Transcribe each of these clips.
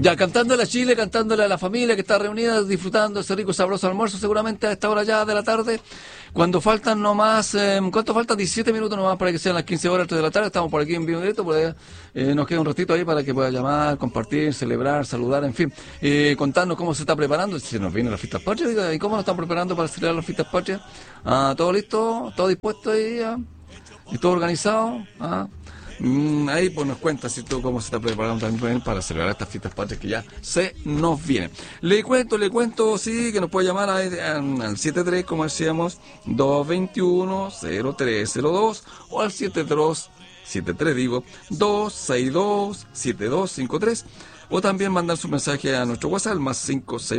Ya, cantándole a Chile, cantándole a la familia que está reunida, disfrutando ese rico, sabroso almuerzo, seguramente a esta hora ya de la tarde, cuando faltan nomás, ¿cuánto faltan? 17 minutos nomás para que sean las 15 horas, 3 de la tarde, estamos por aquí en vivo en directo, por ahí, nos queda un ratito ahí para que pueda llamar, compartir, celebrar, saludar, en fin, contarnos cómo se está preparando, si se nos vienen las fiestas patrias, diga, ¿y cómo nos están preparando para celebrar las fiestas patrias? ¿Todo listo? ¿Todo dispuesto ahí ya? ¿Y todo organizado? Ahí pues nos cuenta si tú cómo se está preparando también para celebrar estas fiestas patrias que ya se nos vienen. Le cuento, sí, que nos puede llamar al 73, como decíamos, 221-0302 o al 262-7253 o también mandar su mensaje a nuestro WhatsApp más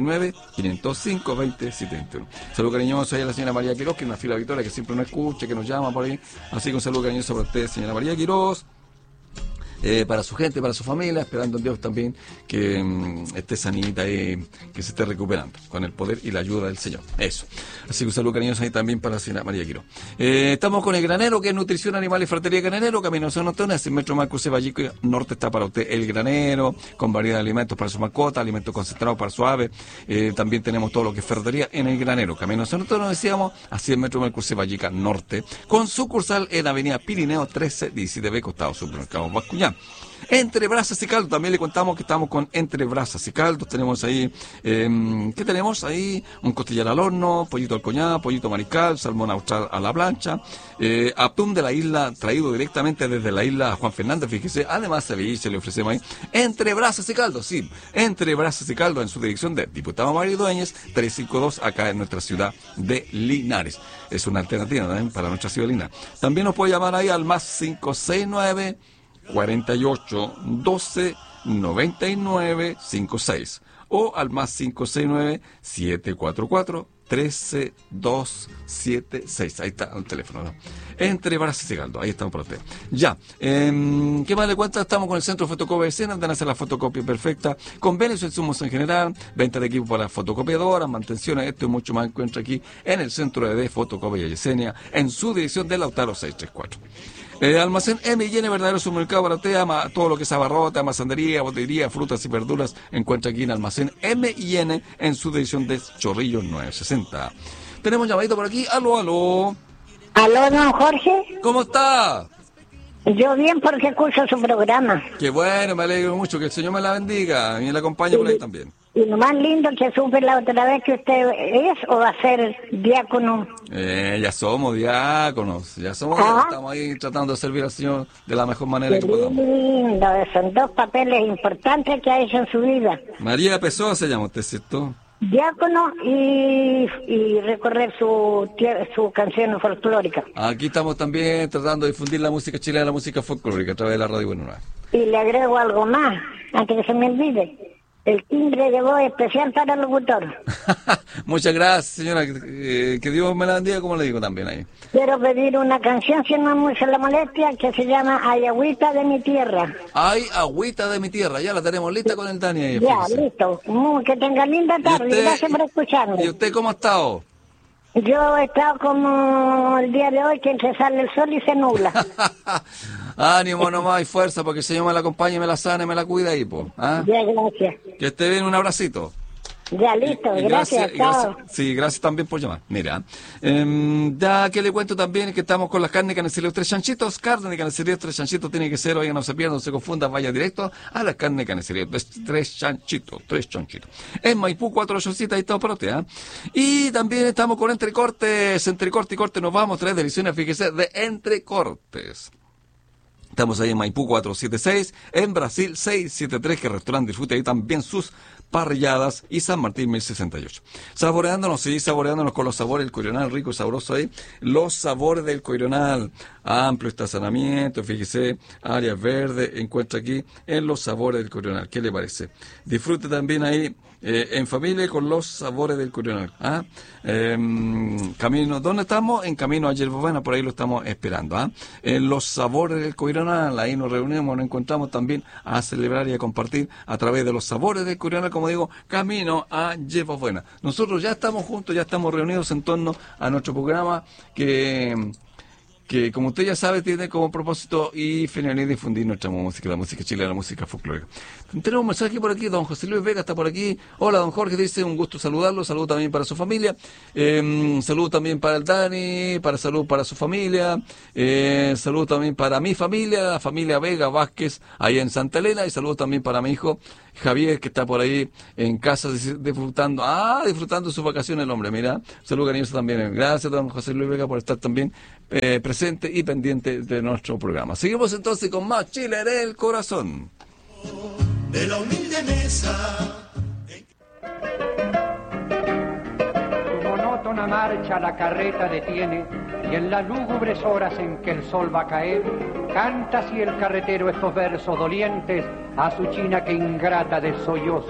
569-505-2071. Saludo cariñoso a la señora María Quiroz, que es una fila habitual que siempre nos escucha, que nos llama por ahí. Así que un saludo cariñoso para usted, señora María Quiroz. Para su gente, para su familia, esperando en Dios también que esté sanita y que se esté recuperando con el poder y la ayuda del Señor. Eso. Así que un saludo cariñoso ahí también para la señora María Quiro. Estamos con el Granero, que es Nutrición Animal y Fratería Granero, Camino San Antonio, 100 metros más cruce Valleco Norte está para usted el Granero, con variedad de alimentos para su mascota, alimentos concentrados para su ave. También tenemos todo lo que es ferretería en el Granero, Camino San Antonio, decíamos, a 100 metros más cruce Valleca Norte, con sucursal en Avenida Pirineo 1317B, costado Supermercado Bascuñán. Entre Brasas y Caldos, también le contamos que estamos con Entre Brasas y Caldos, tenemos ahí, ¿qué tenemos ahí? Un costillar al horno, pollito al coñado, pollito mariscal, salmón austral a la plancha, atún de la isla, traído directamente desde la isla Juan Fernández, fíjese, además ceviche le ofrecemos ahí, Entre Brasas y Caldos, sí, Entre Brasas y Caldos, en su dirección de Diputado Mario Dueñez, 352, acá en nuestra ciudad de Linares. Es una alternativa también para nuestra ciudad de Linares. También nos puede llamar ahí al más 569 48 12 99 56 o al más 569 744 13 276. Ahí está el teléfono, ¿no? Entre Brasas y Caldos, ahí estamos para usted. Ya, ¿qué más le cuenta? Estamos con el Centro de Fotocopia de Escena, van a hacer la fotocopia perfecta, convenios e insumos en general, venta de equipo para fotocopiadoras, mantenciones, esto y mucho más encuentra aquí en el Centro de Fotocopia y Escena, en su dirección de Lautaro 634. Almacén M&N, verdadero supermercado para usted, ama todo lo que es abarrota, masandería, botillería, frutas y verduras, encuentra aquí en Almacén M&N en su edición de Chorrillos 960. Tenemos llamadito por aquí, aló. Aló, don Jorge. ¿Cómo está? Yo bien porque escucho su programa. Qué bueno, me alegro mucho, que el Señor me la bendiga y la acompañe por ahí también. Y lo más lindo que supe la otra vez que usted es o va a ser diácono. Ya somos diáconos, estamos ahí tratando de servir al Señor de la mejor manera Qué que podamos. lindo, son dos papeles importantes que ha hecho en su vida. María Pessoa se llama usted, ¿cierto? Diácono y recorrer su canción folclórica. Aquí estamos también tratando de difundir la música chilena, la música folclórica a través de la radio Buena Nueva. Y le agrego algo más, antes que se me olvide. El timbre de voz especial para el locutor. Muchas gracias, señora. Que Dios me la bendiga, como le digo también ahí. Quiero pedir una canción, si no es mucha la molestia, que se llama Ay, agüita de mi tierra. Ay, agüita de mi tierra. Ya la tenemos lista con el Dani ahí. Ya, listo. Que tenga linda tarde. Gracias por escucharme. ¿Y usted cómo ha estado? Yo he estado como el día de hoy, que entre sale el sol y se nubla. Ánimo nomás y fuerza, porque el Señor me la acompaña y me la sana y me la cuida ahí, po. Ya, gracias. Que esté bien, un abracito. Ya, listo, gracias, chao. Sí, gracias también por llamar. Mira, ya que le cuento también que estamos con las carnes Carnicería Tres Chanchitos. Carne Carnicería Tres Chanchitos tiene que ser, oigan, no se pierdan, no se confundan, vaya directo a la carne Carnicería Tres Chanchitos. En Maipú 487, ahí estamos para usted, Y también estamos con Entrecortes, entre corte y corte nos vamos, 3 deliciones, fíjese, de Entrecortes. Estamos ahí en Maipú 476, en Brasil 673, que el restaurante disfrute ahí también sus parrilladas, y San Martín 1068. Saboreándonos con los sabores del Coirional, rico y sabroso ahí. Los sabores del Coirional, amplio estacionamiento, fíjese, áreas verdes, encuentra aquí en los sabores del Coirional. ¿Qué le parece? Disfrute también ahí en familia con los sabores del Coirional. Camino, ¿dónde estamos? En camino a Yerba, por ahí lo estamos esperando. En los sabores del Coirional, ahí nos reunimos, nos encontramos también a celebrar y a compartir a través de los sabores del Coirional, como digo, camino a Yerba. Nosotros ya estamos juntos, ya estamos reunidos en torno a nuestro programa que que como usted ya sabe tiene como propósito y finalidad difundir nuestra música, la música chilena, la música folclórica. Tenemos un mensaje por aquí, don José Luis Vega está por aquí. Hola, don Jorge, dice, un gusto saludarlo, saludo también para su familia, saludo también para el Dani, salud para su familia, saludo también para mi familia, la familia Vega Vázquez, ahí en Santa Elena, y saludo también para mi hijo Javier, que está por ahí en casa disfrutando sus vacaciones, el hombre, mira, saludo cariñoso también. Gracias, don José Luis Vega, por estar también presente y pendiente de nuestro programa. Seguimos entonces con más Chile en el corazón. De la humilde mesa. Su monótona marcha la carreta detiene, y en las lúgubres horas en que el sol va a caer, canta así el carretero estos versos dolientes a su china que ingrata de sollozo.